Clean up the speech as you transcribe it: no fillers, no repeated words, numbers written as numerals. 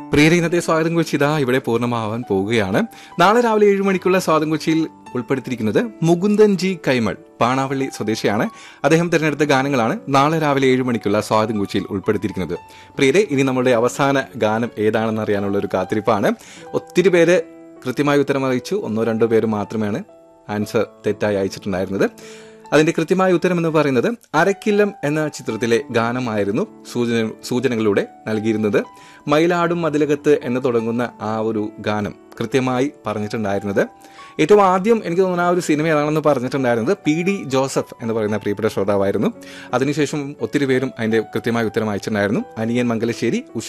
പ്രിയരെ, ഇന്നത്തെ സ്വാഗതം കൊച്ചി ഇതാ ഇവിടെ പൂർണ്ണമാവാൻ പോവുകയാണ്. നാളെ രാവിലെ 7 മണിക്കുള്ള സ്വാഗതം കൊച്ചിയിൽ ഉൾപ്പെടുത്തിയിരിക്കുന്നത് മുകുന്ദൻ ജി കൈമൾ, പാണാവള്ളി സ്വദേശിയാണ്. അദ്ദേഹം തിരഞ്ഞെടുത്ത ഗാനങ്ങളാണ് നാളെ രാവിലെ 7 മണിക്കുള്ള സ്വാഗതം കൊച്ചിയിൽ ഉൾപ്പെടുത്തിയിരിക്കുന്നത്. പ്രിയരെ, ഇനി നമ്മുടെ അവസാന ഗാനം ഏതാണെന്ന് അറിയാനുള്ള ഒരു കാത്തിരിപ്പാണ്. ഒത്തിരി പേര് കൃത്യമായ ഉത്തരം അറിയിച്ചു. 1-2 പേര് മാത്രമാണ് ആൻസർ തെറ്റായി അയച്ചിട്ടുണ്ടായിരുന്നത്. അതിന്റെ കൃത്യമായ ഉത്തരം എന്ന് പറയുന്നത് അരക്കില്ലം എന്ന ചിത്രത്തിലെ ഗാനമായിരുന്നു സൂചനകളിലൂടെ നൽകിയിരുന്നത്. മയിലാടും മതിലകത്ത് എന്ന് തുടങ്ങുന്ന ആ ഒരു ഗാനം കൃത്യമായി പറഞ്ഞിട്ടുണ്ടായിരുന്നത്. ഏറ്റവും ആദ്യം എനിക്ക് തോന്നുന്ന ആ ഒരു സിനിമ ഏതാണെന്ന് പറഞ്ഞിട്ടുണ്ടായിരുന്നത് PD ജോസഫ് എന്ന് പറയുന്ന പ്രിയപ്പെട്ട ശ്രോതാവായിരുന്നു. അതിനുശേഷം ഒത്തിരി പേരും അതിന്റെ കൃത്യമായ ഉത്തരം അയച്ചിട്ടുണ്ടായിരുന്നു. അനിയൻ മംഗലശ്ശേരി,